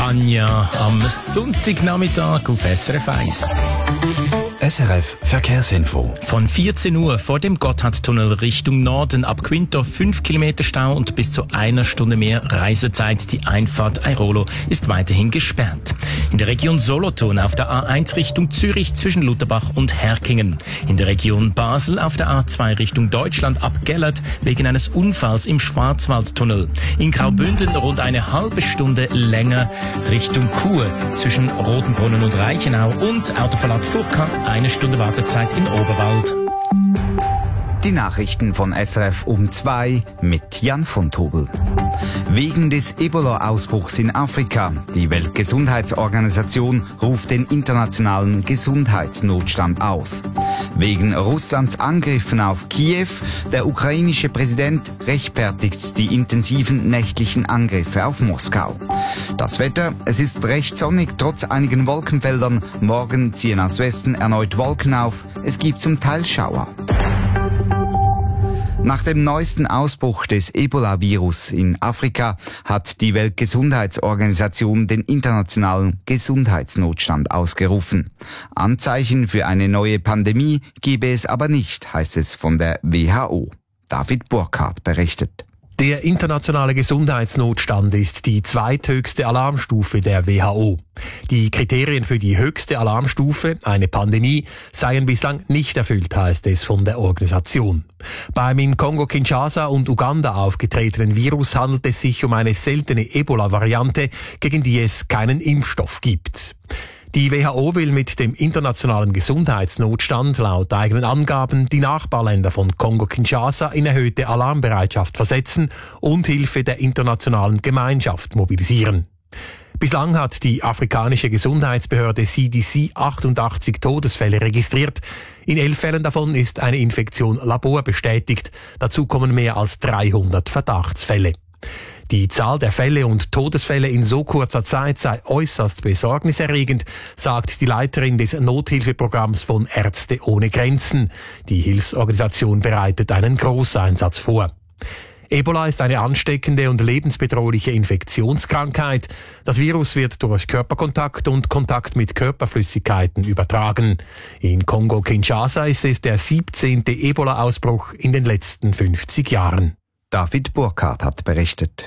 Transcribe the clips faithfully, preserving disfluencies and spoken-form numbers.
Anja am Sonntagnachmittag auf S R F eins. S R F Verkehrsinfo. Von vierzehn Uhr vor dem Gotthardtunnel Richtung Norden ab Quinto fünf Kilometer Stau und bis zu einer Stunde mehr Reisezeit. Die Einfahrt Airolo ist weiterhin gesperrt. In der Region Solothurn auf der A eins Richtung Zürich zwischen Lutherbach und Herkingen. In der Region Basel auf der A zwei Richtung Deutschland ab Gellert wegen eines Unfalls im Schwarzwaldtunnel. In Graubünden rund eine halbe Stunde länger Richtung Chur zwischen Rotenbrunnen und Reichenau und Autoverlad Furka eine Stunde Wartezeit in Oberwald. Die Nachrichten von S R F um zwei mit Jan von Tobel. Wegen des Ebola-Ausbruchs in Afrika. Die Weltgesundheitsorganisation ruft den internationalen Gesundheitsnotstand aus. Wegen Russlands Angriffen auf Kiew. Der ukrainische Präsident rechtfertigt die intensiven nächtlichen Angriffe auf Moskau. Das Wetter, es ist recht sonnig, trotz einigen Wolkenfeldern. Morgen ziehen aus Westen erneut Wolken auf. Es gibt zum Teil Schauer. Nach dem neuesten Ausbruch des Ebola-Virus in Afrika hat die Weltgesundheitsorganisation den internationalen Gesundheitsnotstand ausgerufen. Anzeichen für eine neue Pandemie gebe es aber nicht, heißt es von der W H O. David Burkhardt berichtet. Der internationale Gesundheitsnotstand ist die zweithöchste Alarmstufe der W H O. Die Kriterien für die höchste Alarmstufe, eine Pandemie, seien bislang nicht erfüllt, heißt es von der Organisation. Beim in Kongo-Kinshasa und Uganda aufgetretenen Virus handelt es sich um eine seltene Ebola-Variante, gegen die es keinen Impfstoff gibt. Die W H O will mit dem internationalen Gesundheitsnotstand laut eigenen Angaben die Nachbarländer von Kongo-Kinshasa in erhöhte Alarmbereitschaft versetzen und Hilfe der internationalen Gemeinschaft mobilisieren. Bislang hat die afrikanische Gesundheitsbehörde C D C achtundachtzig Todesfälle registriert. In elf Fällen davon ist eine Infektion laborbestätigt. Dazu kommen mehr als dreihundert Verdachtsfälle. Die Zahl der Fälle und Todesfälle in so kurzer Zeit sei äußerst besorgniserregend, sagt die Leiterin des Nothilfeprogramms von Ärzte ohne Grenzen. Die Hilfsorganisation bereitet einen Großeinsatz vor. Ebola ist eine ansteckende und lebensbedrohliche Infektionskrankheit. Das Virus wird durch Körperkontakt und Kontakt mit Körperflüssigkeiten übertragen. In Kongo-Kinshasa ist es der siebzehnte Ebola-Ausbruch in den letzten fünfzig Jahren. David Burkhardt hat berichtet.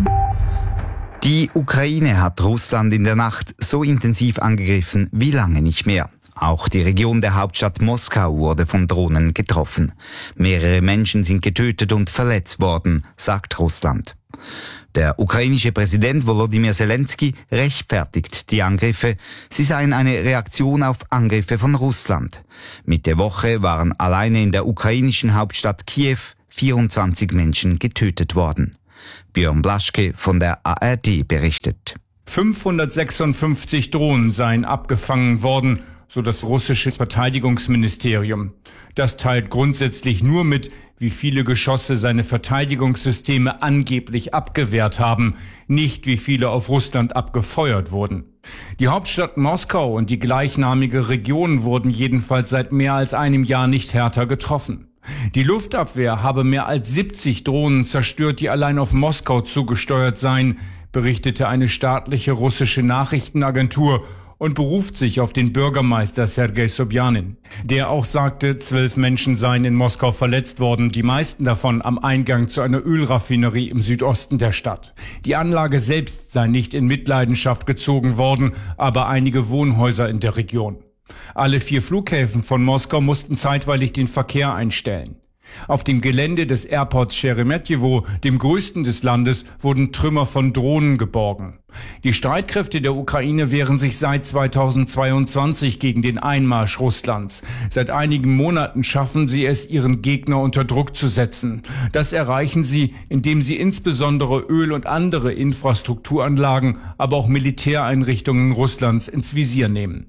Die Ukraine hat Russland in der Nacht so intensiv angegriffen wie lange nicht mehr. Auch die Region der Hauptstadt Moskau wurde von Drohnen getroffen. Mehrere Menschen sind getötet und verletzt worden, sagt Russland. Der ukrainische Präsident Volodymyr Zelensky rechtfertigt die Angriffe. Sie seien eine Reaktion auf Angriffe von Russland. Mitte Woche waren alleine in der ukrainischen Hauptstadt Kiew vierundzwanzig Menschen getötet worden. Björn Blaschke von der A R D berichtet. fünfhundertsechsundfünfzig Drohnen seien abgefangen worden, so das russische Verteidigungsministerium. Das teilt grundsätzlich nur mit, wie viele Geschosse seine Verteidigungssysteme angeblich abgewehrt haben, nicht wie viele auf Russland abgefeuert wurden. Die Hauptstadt Moskau und die gleichnamige Region wurden jedenfalls seit mehr als einem Jahr nicht härter getroffen. Die Luftabwehr habe mehr als siebzig Drohnen zerstört, die allein auf Moskau zugesteuert seien, berichtete eine staatliche russische Nachrichtenagentur und beruft sich auf den Bürgermeister Sergei Sobjanin. Der auch sagte, zwölf Menschen seien in Moskau verletzt worden, die meisten davon am Eingang zu einer Ölraffinerie im Südosten der Stadt. Die Anlage selbst sei nicht in Mitleidenschaft gezogen worden, aber einige Wohnhäuser in der Region. Alle vier Flughäfen von Moskau mussten zeitweilig den Verkehr einstellen. Auf dem Gelände des Airports Sheremetyevo, dem größten des Landes, wurden Trümmer von Drohnen geborgen. Die Streitkräfte der Ukraine wehren sich seit zweitausendzweiundzwanzig gegen den Einmarsch Russlands. Seit einigen Monaten schaffen sie es, ihren Gegner unter Druck zu setzen. Das erreichen sie, indem sie insbesondere Öl- und andere Infrastrukturanlagen, aber auch Militäreinrichtungen Russlands ins Visier nehmen.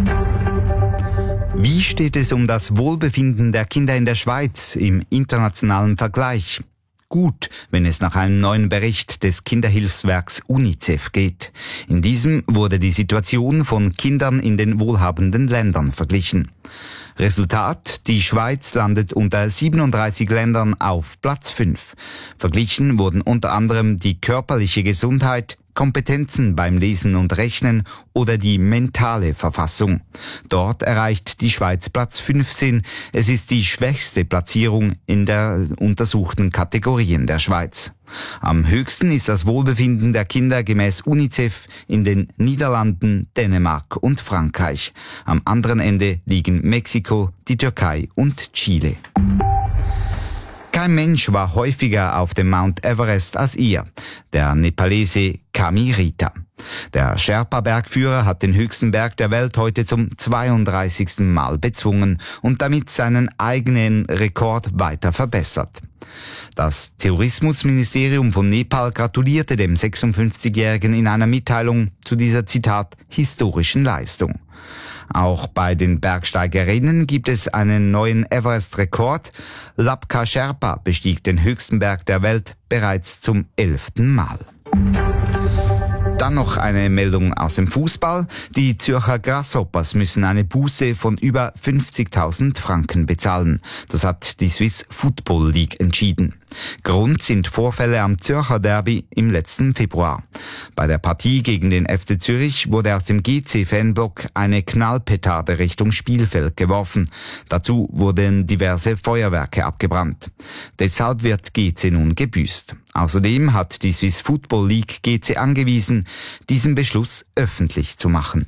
Wie steht es um das Wohlbefinden der Kinder in der Schweiz im internationalen Vergleich? Gut, wenn es nach einem neuen Bericht des Kinderhilfswerks UNICEF geht. In diesem wurde die Situation von Kindern in den wohlhabenden Ländern verglichen. Resultat: Die Schweiz landet unter siebenunddreißig Ländern auf Platz fünf. Verglichen wurden unter anderem die körperliche Gesundheit, Kompetenzen beim Lesen und Rechnen oder die mentale Verfassung. Dort erreicht die Schweiz Platz fünfzehn. Es ist die schwächste Platzierung in der untersuchten Kategorien der Schweiz. Am höchsten ist das Wohlbefinden der Kinder gemäß UNICEF in den Niederlanden, Dänemark und Frankreich. Am anderen Ende liegen Mexiko, die Türkei und Chile. Kein Mensch war häufiger auf dem Mount Everest als ihr, der Nepalese Kami Rita. Der Sherpa-Bergführer hat den höchsten Berg der Welt heute zum zweiunddreißigsten Mal bezwungen und damit seinen eigenen Rekord weiter verbessert. Das Tourismusministerium von Nepal gratulierte dem sechsundfünfzigjährigen in einer Mitteilung zu dieser, Zitat, historischen Leistung. Auch bei den Bergsteigerinnen gibt es einen neuen Everest-Rekord. Lapka Sherpa bestieg den höchsten Berg der Welt bereits zum elften Mal. Dann noch eine Meldung aus dem Fußball. Die Zürcher Grasshoppers müssen eine Buße von über fünfzigtausend Franken bezahlen. Das hat die Swiss Football League entschieden. Grund sind Vorfälle am Zürcher Derby im letzten Februar. Bei der Partie gegen den F C Zürich wurde aus dem G C-Fanblock eine Knallpetarde Richtung Spielfeld geworfen. Dazu wurden diverse Feuerwerke abgebrannt. Deshalb wird G C nun gebüßt. Außerdem hat die Swiss Football League G C angewiesen, diesen Beschluss öffentlich zu machen.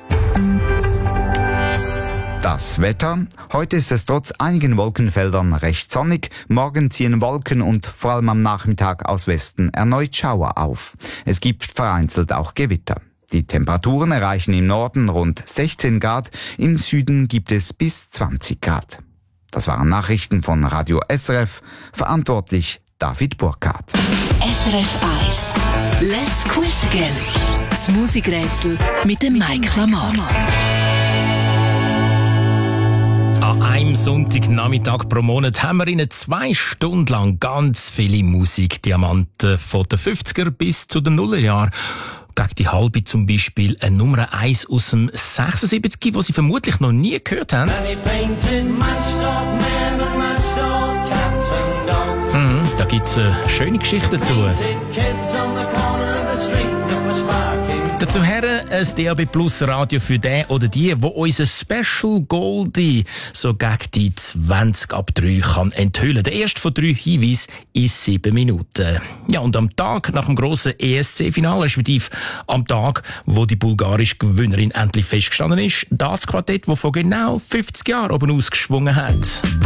Das Wetter. Heute ist es trotz einigen Wolkenfeldern recht sonnig. Morgen ziehen Wolken und vor allem am Nachmittag aus Westen erneut Schauer auf. Es gibt vereinzelt auch Gewitter. Die Temperaturen erreichen im Norden rund sechzehn Grad, im Süden gibt es bis zwanzig Grad. Das waren Nachrichten von Radio S R F, verantwortlich David Burkhardt. S R F eins. Let's Quiz Again. Das Musikrätsel mit dem Mike Lamar. An einem Sonntagnachmittag pro Monat haben wir Ihnen zwei Stunden lang ganz viele Musikdiamanten von den fünfziger bis zu den Nullerjahren. Gegen die halbe zum Beispiel eine Nummer eins aus dem sechsundsiebzig, die Sie vermutlich noch nie gehört haben. Mhm, da gibt es eine schöne Geschichte dazu. Dazu her ein D A B Plus Radio für den oder die, wo unser Special Goldie so gegen die zwanzig ab drei kann enthüllen. Der erste von drei Hinweisen in sieben Minuten. Ja, und am Tag nach dem grossen E S C-Finale, respektive am Tag, wo die bulgarische Gewinnerin endlich festgestanden ist, das Quartett, das vor genau fünfzig Jahren oben ausgeschwungen hat.